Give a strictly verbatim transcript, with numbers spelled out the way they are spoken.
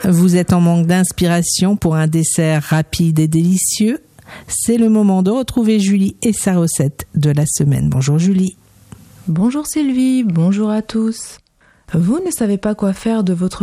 Vous êtes en manque d'inspiration pour un dessert rapide et délicieux? C'est le moment de retrouver Julie et sa recette de la semaine. Bonjour Julie. Bonjour Sylvie, bonjour à tous. Vous ne savez pas quoi faire de votre